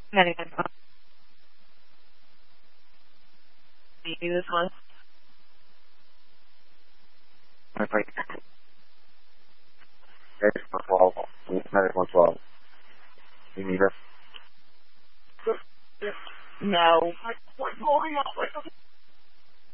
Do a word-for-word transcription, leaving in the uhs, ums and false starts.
ninety-nine. Do this one. It's like, it's one twelve. It's one twelve. You need her? No.